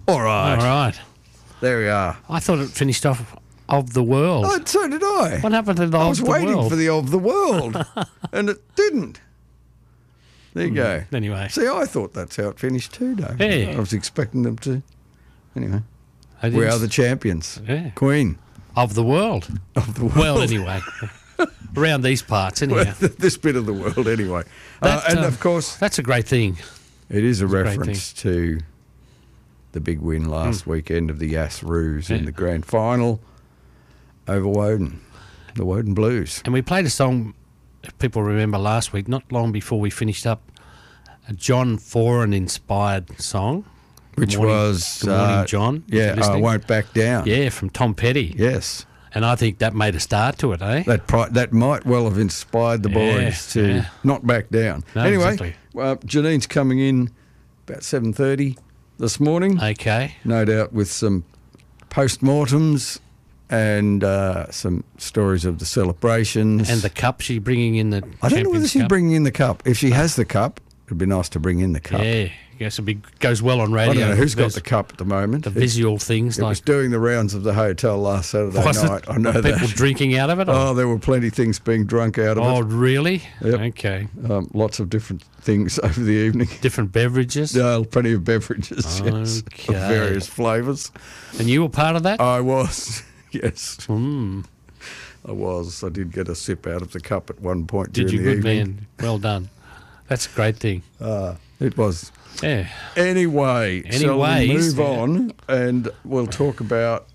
All right. All right. There we are. I thought it finished off of the world. Oh, so did I. What happened to the I of was the waiting world? for the of the world, and it didn't. There you go. Anyway. See, I thought that's how it finished too, Dave. Yeah. I was expecting them to. Anyway, I didn't we are s- the champions. Yeah. Queen Of the world. of the world. Well, anyway. Around these parts, anyhow. This bit of the world, anyway. That, and of course, That's a great thing. it is a great reference to the big win last weekend of the Yass Roos in Yeah. the grand final over Woden, the Woden Blues. And we played a song, if people remember last week, not long before we finished up, a John Foran-inspired song. Which Good morning- was Good morning, John. if Yeah, you're I listening. Won't Back Down. Yeah, from Tom Petty. Yes, And I think that made a start to it, eh? that might well have inspired the Yeah, boys to yeah. not back down. No, anyway, exactly. Janine's coming in about 7:30 this morning, Okay. no doubt with some post-mortems and some stories of the celebrations. And the cup, she bringing in the I don't know whether Champions she's Cup. bringing in the cup. If she has the cup, it'd be nice to bring in the cup. Yeah, yes, goes well on I radio. don't know who's got There's the cup at the moment. the visual things It like was doing the rounds of the hotel last Saturday was night. it? I know People that. drinking out of it. Oh, there were plenty of things being drunk out of Oh, really? Yep. Okay. it. Lots of different things over the evening. Different beverages. Plenty of beverages, yes, of Okay. various flavours. And you were part of that? I was, yes. Mm. I was. I did get a sip out of the cup at one point Did during you? the Good evening. man. Well done. That's a great thing. It was. Yeah. Anyway, shall we Anyways, move on and we'll talk about...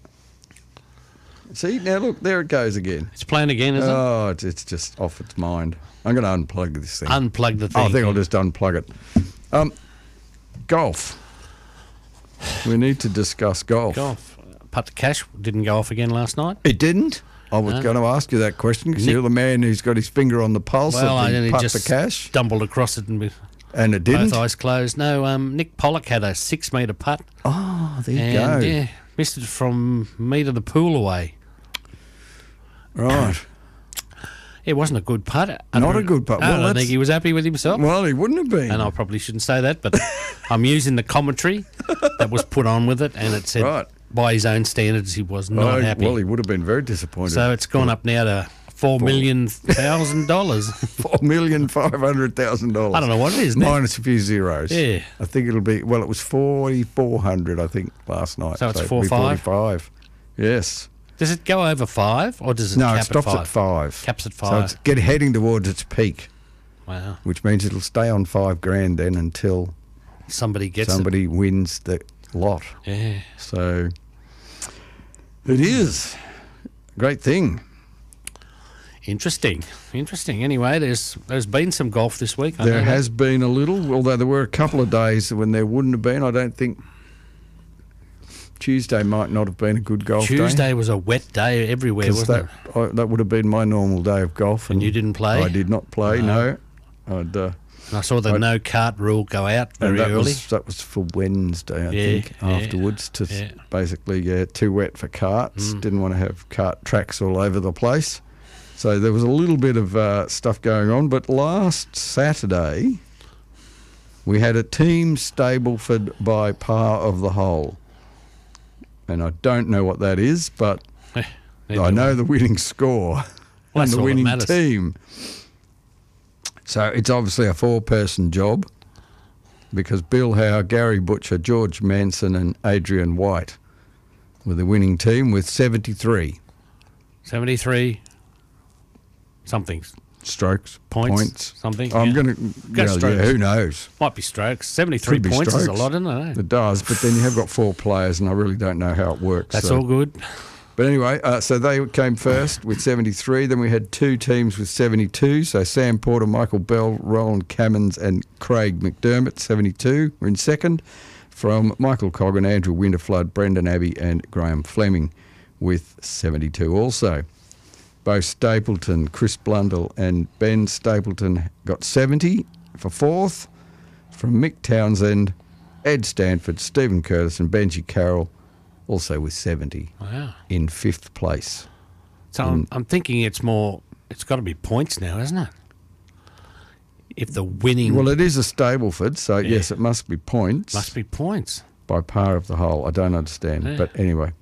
See, now look, there it goes again. It's playing again, isn't it? Oh, it's just off its mind. I'm going to unplug this thing. Unplug the thing. I think I'll just unplug it. Golf. We need to discuss golf. Golf. Putt the Cash didn't go off again last night. It didn't? I was No. going to ask you that question because you're the man who's got his finger on the pulse Well, I of only the putt just for cash. stumbled across it and with And it didn't? both eyes closed. No, Nick Pollock had a 6-metre putt. Oh, there you And go. yeah, missed it from me to the pool away. Right. It wasn't a good putt. Not a good putt. I Well, don't that's- think he was happy with himself. Well, he wouldn't have been. And I probably shouldn't say that, but I'm using the commentary that was put on with it, and it said Right. by his own standards he was not Oh, happy. Well, he would have been very disappointed. So it's gone up now to $4,000,000. $4,500,000. I don't know what it is now. Minus a few zeros. Yeah. I think it'll be, well, it was 4,400, I think, last night. So it's it'll be 4.5? 45. Yes. Does it go over 5 or does it No, cap it stops at 5? at 5. Caps at So 5. it's heading towards its peak, Wow. which means it'll stay on $5,000 then until Somebody gets somebody wins the lot. it. Yeah. So it is a great thing. Interesting. Anyway, there's been some golf this week. I know There that. has been a little, although there were a couple of days when there wouldn't have been. I don't think Tuesday might not have been a good golf day. Tuesday was a wet day everywhere, 'Cause wasn't it? that would have been my normal day of golf. And you didn't play? I did not play, no. I'd, And I saw the no cart rule go out very and early. that was for Wednesday, I Yeah, think, yeah, afterwards. To yeah. basically, too wet for carts. Mm. Didn't want to have cart tracks all over the place. So there was a little bit of stuff going on. But last Saturday, we had a team Stableford by par of the hole. And I don't know what that is, but I know the winning score and that's the all that winning matters. team. So it's obviously a 4-person job because Bill Howe, Gary Butcher, George Manson and Adrian White were the winning team with 73 73 something. strokes, Points, something. I'm yeah. going to, strokes. who knows? Might be strokes. 73 Could be points is a strokes. lot, isn't it? It does, but then you have got 4 players and I really don't know how it works. That's so. all good. But anyway, so they came first with 73. Then we had 2 teams with 72. So Sam Porter, Michael Bell, Roland Cammons and Craig McDermott, 72, were in second. From Michael Coggan, Andrew Winterflood, Brendan Abbey and Graham Fleming with 72 also. Bo Stapleton, Chris Blundell and Ben Stapleton got 70 for fourth. From Mick Townsend, Ed Stanford, Stephen Curtis and Benji Carroll also with 70 Wow. in 5th place. So I'm thinking it's got to be points now, isn't it? If the winning Well, it is a Stableford, so yes, it must be points. must be points. by par of the hole. I don't understand. Yeah. But anyway,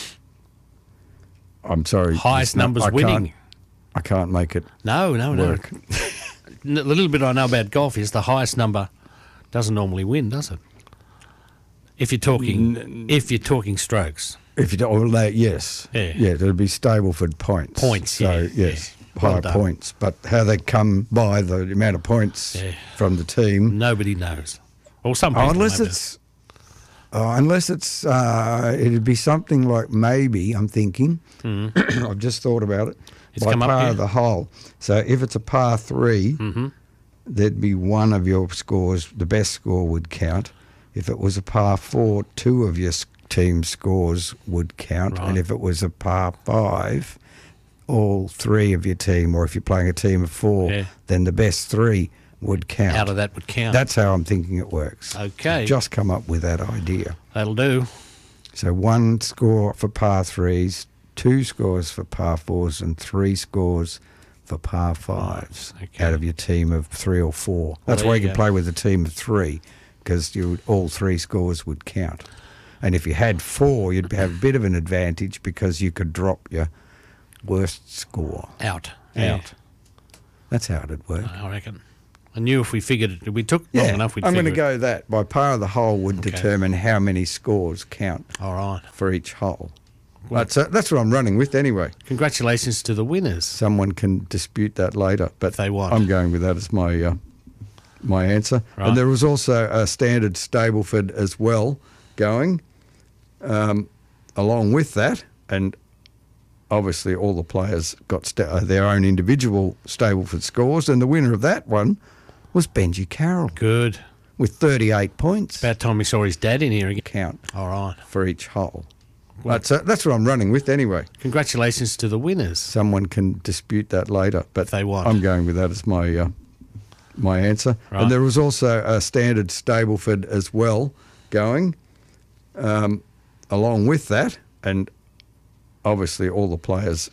I'm sorry. Highest numbers winning. I can't make it No. work. The little bit I know about golf is the highest number doesn't normally win, does it? If you're talking strokes. If you don't, well, yes. Yeah. It'll be Stableford points. Points, So, yeah, yes, yeah. higher Well done. points. But how they come by the amount of points from the team. Nobody knows. Or some people Unless maybe. it's, it'd be something like maybe, I'm thinking, I've just thought about it, It's by come up, par yeah. of the hole. So if it's a par 3, Mm-hmm. there'd be one of your scores, the best score would count. If it was a par 4, 2 of your team's scores would count. Right. And if it was a par 5, all 3 of your team, or if you're playing a team of 4, then the best 3 would count. Out of that would count. That's how I'm thinking it works. Okay. I've just come up with that idea. That'll do. So 1 score for par 3s, 2 scores for par 4s, and 3 scores for par 5s Okay. out of your team of 3 or 4. That's there why you you can go. play with a team of 3, because all 3 scores would count. And if you had 4, you'd have a bit of an advantage because you could drop your worst score Out. Yeah. out. That's how it'd work. I reckon. I knew if we figured it, we took long enough, we'd I'm going figure to go that. By par of the hole would Okay. determine how many scores count it. All right. for each hole. That's what I'm running with anyway. Congratulations to the winners. Someone can dispute that later, but If they want. I'm going with that as my my answer. Right. And there was also a standard Stableford as well going along with that, and obviously all the players got their own individual Stableford scores, and the winner of that one was Benji Carroll Good. with 38 points. About time we saw his dad in here again. Count All right. for each hole. That's what I'm running with anyway. Congratulations to the winners. Someone can dispute that later, but If they want. I'm going with that as my my answer. Right. And there was also a standard Stableford as well going along with that, and obviously all the players